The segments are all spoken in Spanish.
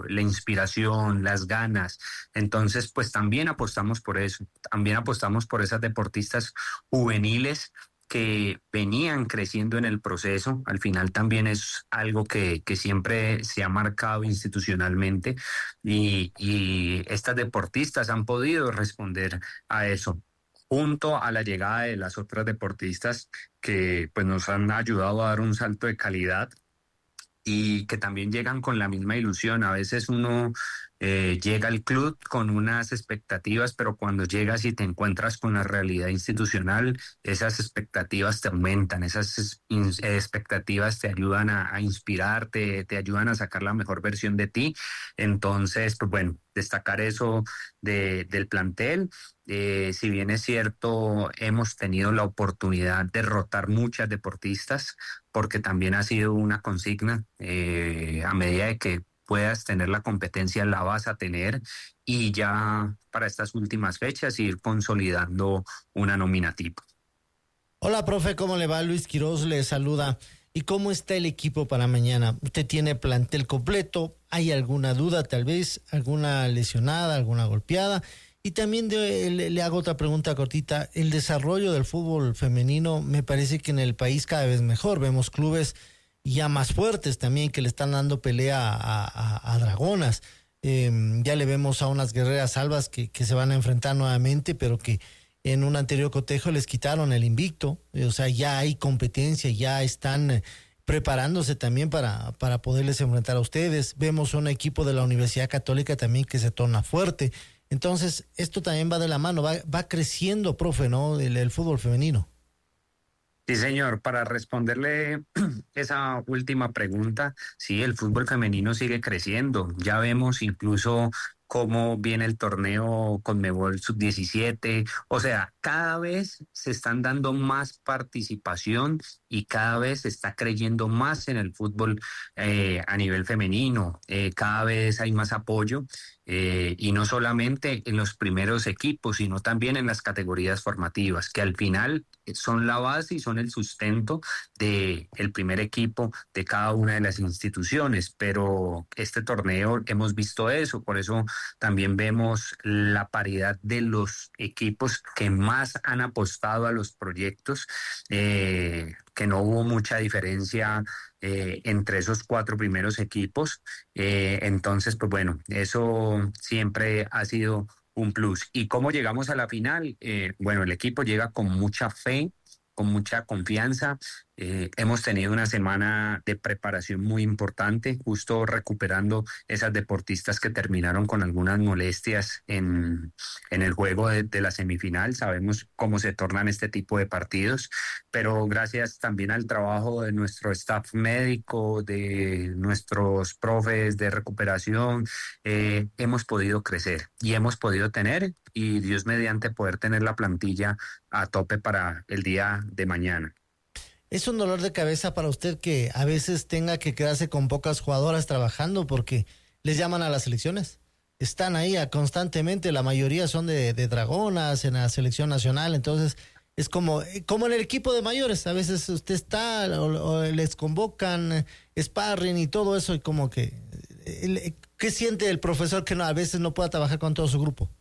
la inspiración, las ganas. Entonces, pues también apostamos por eso, también apostamos por esas deportistas juveniles que venían creciendo en el proceso. Al final también es algo que siempre se ha marcado institucionalmente y estas deportistas han podido responder a eso, junto a la llegada de las otras deportistas que pues nos han ayudado a dar un salto de calidad y que también llegan con la misma ilusión. A veces uno llega al club con unas expectativas, pero cuando llegas y te encuentras con la realidad institucional, esas expectativas te aumentan, expectativas te ayudan a inspirarte, te ayudan a sacar la mejor versión de ti. Entonces, pues bueno, destacar eso del plantel. Si bien es cierto, hemos tenido la oportunidad de rotar muchas deportistas, porque también ha sido una consigna, a medida de que puedas tener la competencia, la vas a tener y ya para estas últimas fechas ir consolidando una nominativa. Hola, profe, ¿cómo le va? Luis Quiroz le saluda. ¿Y cómo está el equipo para mañana? ¿Usted tiene plantel completo? ¿Hay alguna duda tal vez? ¿Alguna lesionada? ¿Alguna golpeada? Y también le hago otra pregunta cortita. El desarrollo del fútbol femenino me parece que en el país cada vez mejor. Vemos clubes ya más fuertes también que le están dando pelea a dragonas. Ya le vemos a unas guerreras albas que se van a enfrentar nuevamente, pero que en un anterior cotejo les quitaron el invicto. O sea, ya hay competencia, ya están preparándose también para poderles enfrentar a ustedes. Vemos un equipo de la Universidad Católica también que se torna fuerte. Entonces, esto también va de la mano, va creciendo, profe, ¿no? El fútbol femenino. Sí, señor, para responderle esa última pregunta, sí, el fútbol femenino sigue creciendo. Ya vemos incluso cómo viene el torneo Conmebol Sub-17. O sea, cada vez se están dando más participación y cada vez se está creyendo más en el fútbol a nivel femenino. Cada vez hay más apoyo y no solamente en los primeros equipos, sino también en las categorías formativas, que al final son la base y son el sustento de el primer equipo de cada una de las instituciones. Pero este torneo hemos visto eso, por eso también vemos la paridad de los equipos que más han apostado a los proyectos, que no hubo mucha diferencia entre esos cuatro primeros equipos. Entonces, pues bueno, eso siempre ha sido un plus. ¿Y cómo llegamos a la final? Bueno, el equipo llega con mucha fe, con mucha confianza. Hemos tenido una semana de preparación muy importante, justo recuperando esas deportistas que terminaron con algunas molestias en el juego de la semifinal. Sabemos cómo se tornan este tipo de partidos, pero gracias también al trabajo de nuestro staff médico, de nuestros profes de recuperación, hemos podido crecer y hemos podido tener, y Dios mediante poder tener la plantilla a tope para el día de mañana. Es un dolor de cabeza para usted que a veces tenga que quedarse con pocas jugadoras trabajando porque les llaman a las selecciones. Están ahí constantemente, la mayoría son de dragonas en la selección nacional, entonces es como en el equipo de mayores, a veces usted está o les convocan, sparring y todo eso, y como que, ¿qué siente el profesor que no, a veces no pueda trabajar con todo su grupo?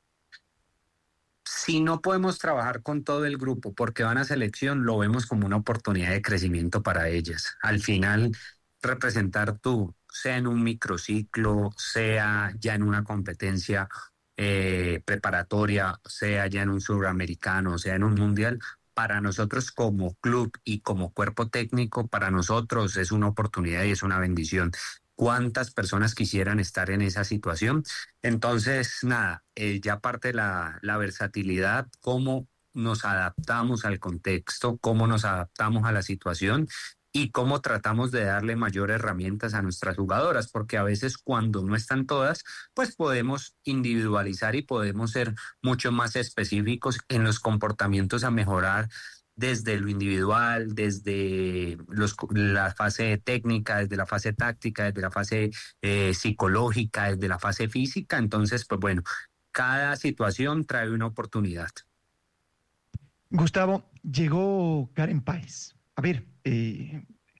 Si no podemos trabajar con todo el grupo porque van a selección, lo vemos como una oportunidad de crecimiento para ellas. Al final, representar tú, sea en un microciclo, sea ya en una competencia preparatoria, sea ya en un suramericano, sea en un mundial, para nosotros como club y como cuerpo técnico, para nosotros es una oportunidad y es una bendición. ¿Cuántas personas quisieran estar en esa situación? Entonces, nada, ya parte la versatilidad, cómo nos adaptamos al contexto, cómo nos adaptamos a la situación y cómo tratamos de darle mayor herramientas a nuestras jugadoras, porque a veces cuando no están todas, pues podemos individualizar y podemos ser mucho más específicos en los comportamientos a mejorar desde lo individual, desde la fase técnica, desde la fase táctica, desde la fase psicológica, desde la fase física. Entonces, pues bueno, cada situación trae una oportunidad. Gustavo, llegó Karen Páez. A ver,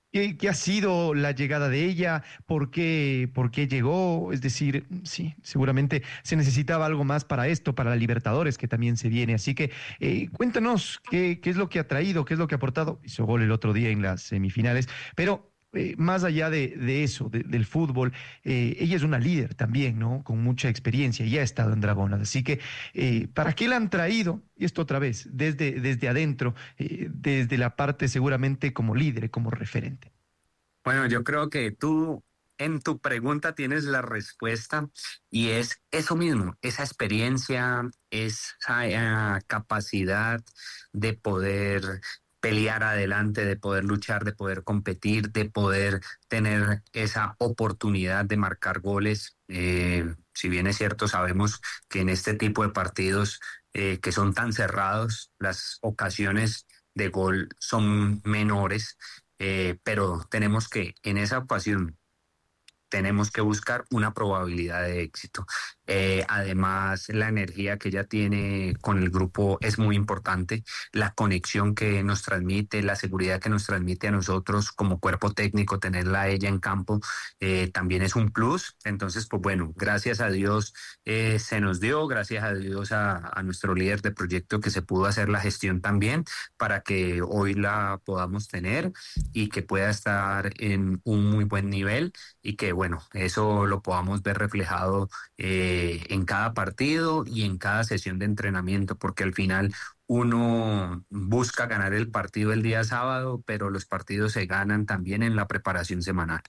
¿Qué ha sido la llegada de ella? Por qué llegó? Es decir, sí, seguramente se necesitaba algo más para esto, para la Libertadores, que también se viene. Así que cuéntanos qué es lo que ha traído, qué es lo que ha aportado. Hizo gol el otro día en las semifinales, pero más allá de eso, del fútbol, ella es una líder también, ¿no? Con mucha experiencia y ha estado en Dragonas. Así que, ¿para qué la han traído? Y esto otra vez, desde adentro, desde la parte seguramente como líder, como referente. Bueno, yo creo que tú en tu pregunta tienes la respuesta y es eso mismo, esa experiencia, esa capacidad de poder pelear adelante, de poder luchar, de poder competir, de poder tener esa oportunidad de marcar goles. Si bien es cierto, sabemos que en este tipo de partidos que son tan cerrados, las ocasiones de gol son menores, pero tenemos que, en esa ocasión, tenemos que buscar una probabilidad de éxito. Además, la energía que ella tiene con el grupo es muy importante, la conexión que nos transmite, la seguridad que nos transmite a nosotros como cuerpo técnico, tenerla a ella en campo, también es un plus. Entonces, pues bueno, gracias a Dios se nos dio, gracias a Dios a nuestro líder de proyecto que se pudo hacer la gestión también para que hoy la podamos tener y que pueda estar en un muy buen nivel y que bueno, eso lo podamos ver reflejado en cada partido y en cada sesión de entrenamiento, porque al final uno busca ganar el partido el día sábado, pero los partidos se ganan también en la preparación semanal.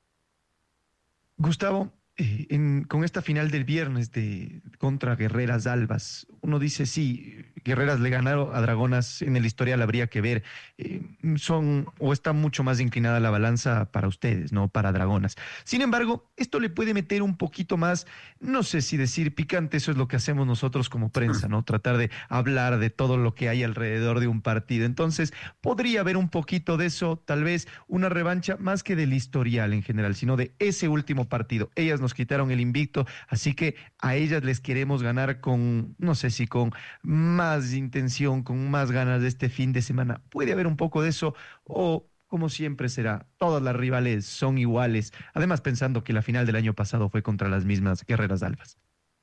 Gustavo, con esta final del viernes contra Guerreras Albas, uno dice, sí, Guerreras le ganaron a Dragonas, en el historial habría que ver, son o está mucho más inclinada la balanza para ustedes, no para Dragonas. Sin embargo, esto le puede meter un poquito más, no sé si decir picante, eso es lo que hacemos nosotros como prensa, ¿no? Tratar de hablar de todo lo que hay alrededor de un partido. Entonces, podría haber un poquito de eso, tal vez una revancha más que del historial en general, sino de ese último partido. Ellas nos quitaron el invicto, así que a ellas les queremos ganar con, no sé si con más intención, con más ganas de este fin de semana. Puede haber un poco de eso o... Como siempre será, todas las rivales son iguales. Además, pensando que la final del año pasado fue contra las mismas Guerreras Albas.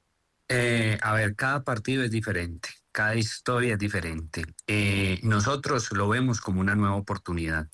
A ver, cada partido es diferente, cada historia es diferente. Nosotros lo vemos como una nueva oportunidad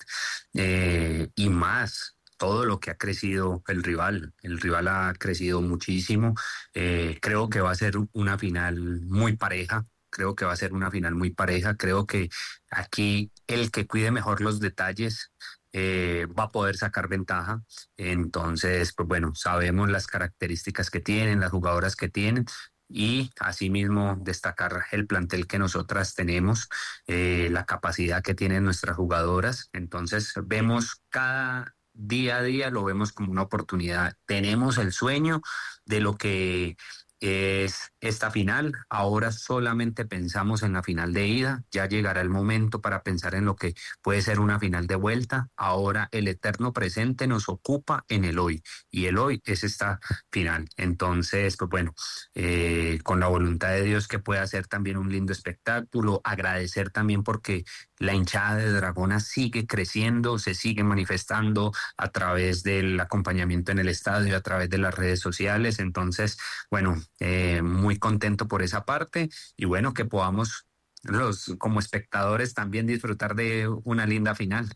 y más todo lo que ha crecido el rival. El rival ha crecido muchísimo. Creo que va a ser una final muy pareja. Creo que va a ser una final muy pareja. Creo que aquí el que cuide mejor los detalles va a poder sacar ventaja. Entonces, pues bueno, sabemos las características que tienen, las jugadoras que tienen y asimismo destacar el plantel que nosotras tenemos, la capacidad que tienen nuestras jugadoras. Entonces vemos cada día a día, lo vemos como una oportunidad. Tenemos el sueño de lo que es esta final. Ahora solamente pensamos en la final de ida. Ya llegará el momento para pensar en lo que puede ser una final de vuelta. Ahora el eterno presente nos ocupa en el hoy y el hoy es esta final. Entonces, pues bueno, con la voluntad de Dios que pueda ser también un lindo espectáculo, agradecer también porque la hinchada de Dragona sigue creciendo, se sigue manifestando a través del acompañamiento en el estadio, a través de las redes sociales. Entonces, bueno, muy contento por esa parte y bueno, que podamos los como espectadores también disfrutar de una linda final.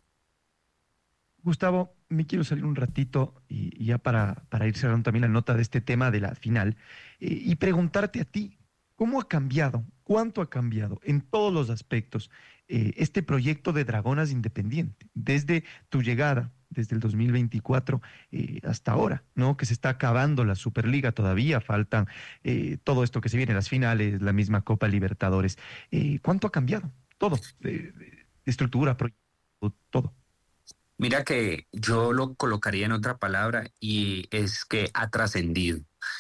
Gustavo, me quiero salir un ratito y ya para ir cerrando también la nota de este tema de la final y preguntarte a ti, ¿cómo ha cambiado? ¿Cuánto ha cambiado en todos los aspectos este proyecto de Dragonas Independiente desde tu llegada, desde el 2024 hasta ahora, ¿no? Que se está acabando la Superliga, todavía faltan todo esto que se viene, las finales, la misma Copa Libertadores. ¿Cuánto ha cambiado? Todo, de estructura, proyecto, todo. Mira que yo lo colocaría en otra palabra y es que ha trascendido.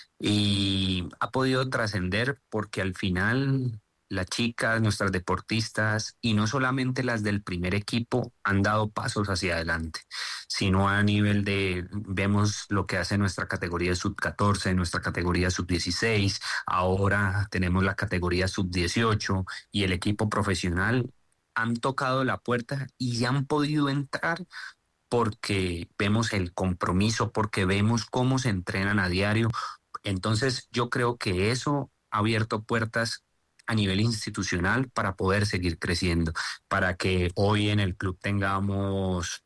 Y ha podido trascender porque al final las chicas, nuestras deportistas, y no solamente las del primer equipo, han dado pasos hacia adelante, sino a nivel de, vemos lo que hace nuestra categoría sub 14, nuestra categoría sub 16, ahora tenemos la categoría sub 18 y el equipo profesional han tocado la puerta y han podido entrar porque vemos el compromiso, porque vemos cómo se entrenan a diario. Entonces, yo creo que eso ha abierto puertas a nivel institucional para poder seguir creciendo, para que hoy en el club tengamos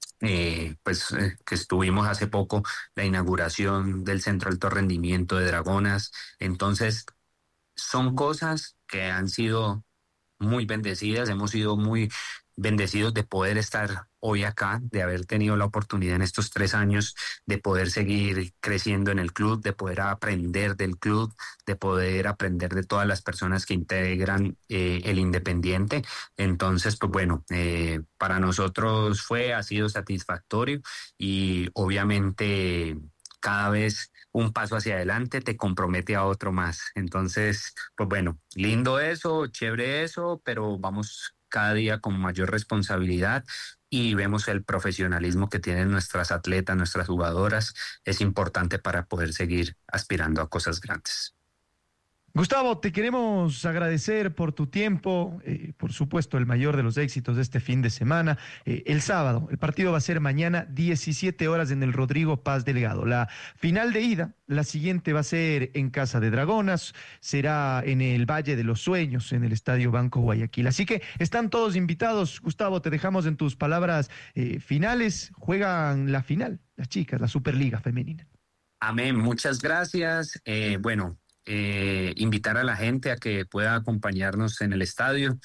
que estuvimos hace poco la inauguración del Centro de Alto Rendimiento de Dragonas. Entonces, son cosas que han sido muy bendecidas, hemos sido muy bendecidos de poder estar hoy acá, de haber tenido la oportunidad en estos 3 años de poder seguir creciendo en el club, de poder aprender del club, de poder aprender de todas las personas que integran el Independiente. Entonces, pues bueno, para nosotros ha sido satisfactorio y obviamente cada vez un paso hacia adelante te compromete a otro más. Entonces, pues bueno, lindo eso, chévere eso, pero vamos cada día con mayor responsabilidad y vemos el profesionalismo que tienen nuestras atletas, nuestras jugadoras. Es importante para poder seguir aspirando a cosas grandes. Gustavo, te queremos agradecer por tu tiempo, por supuesto el mayor de los éxitos de este fin de semana. El sábado, el partido va a ser mañana 17 horas en el Rodrigo Paz Delgado. La final de ida, la siguiente va a ser en Casa de Dragonas, será en el Valle de los Sueños, en el Estadio Banco Guayaquil. Así que están todos invitados. Gustavo, te dejamos en tus palabras finales. Juegan la final, las chicas, la Superliga Femenina. Amén, muchas gracias. Invitar a la gente a que pueda acompañarnos en el estadio.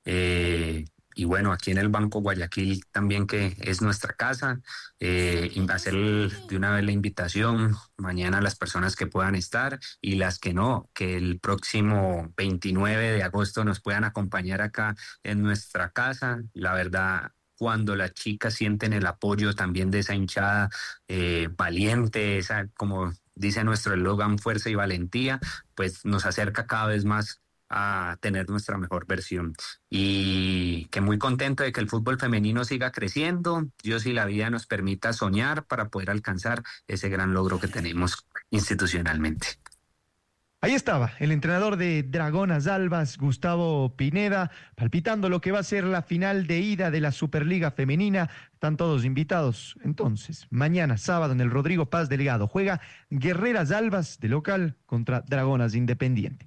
Y bueno, aquí en el Banco Guayaquil también, que es nuestra casa, hacer de una vez la invitación mañana a las personas que puedan estar y las que no, que el próximo 29 de agosto nos puedan acompañar acá en nuestra casa. La verdad, cuando las chicas sienten el apoyo también de esa hinchada valiente, esa, como dice nuestro eslogan, fuerza y valentía, pues nos acerca cada vez más a tener nuestra mejor versión. Y que muy contento de que el fútbol femenino siga creciendo. Dios y la vida nos permita soñar para poder alcanzar ese gran logro que tenemos institucionalmente. Ahí estaba el entrenador de Dragonas Albas, Gustavo Pineda, palpitando lo que va a ser la final de ida de la Superliga Femenina. Están todos invitados. Entonces, mañana sábado en el Rodrigo Paz Delgado juega Guerreras Albas de local contra Dragonas de Independiente.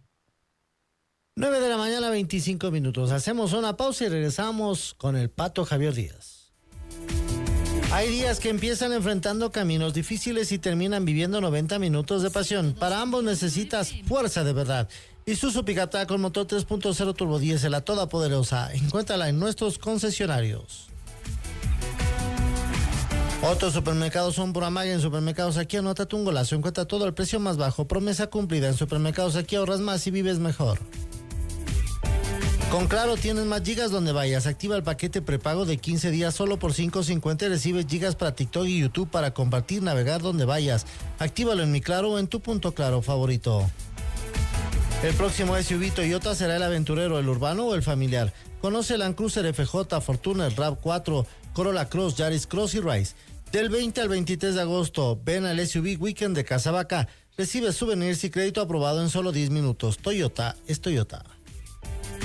9 de la mañana, 25 minutos. Hacemos una pausa y regresamos con el Pato Javier Díaz. Hay días que empiezan enfrentando caminos difíciles y terminan viviendo 90 minutos de pasión. Para ambos necesitas fuerza de verdad. Isuzu Picata con motor 3.0 turbo diésel, la toda poderosa. Encuéntrala en nuestros concesionarios. Otros supermercados son Buramaya. En Supermercados Aquí anótate un golazo. Encuentra todo al precio más bajo. Promesa cumplida. En Supermercados Aquí ahorras más y vives mejor. Con Claro tienes más gigas donde vayas. Activa el paquete prepago de 15 días solo por $5.50 y recibes gigas para TikTok y YouTube para compartir, navegar donde vayas. Actívalo en Mi Claro o en tu punto Claro favorito. El próximo SUV Toyota será el aventurero, el urbano o el familiar. Conoce el Land Cruiser FJ, Fortuner, RAV4, Corolla Cross, Yaris Cross y Rise. Del 20 al 23 de agosto, ven al SUV Weekend de Casabaca. Recibe souvenirs y crédito aprobado en solo 10 minutos. Toyota es Toyota.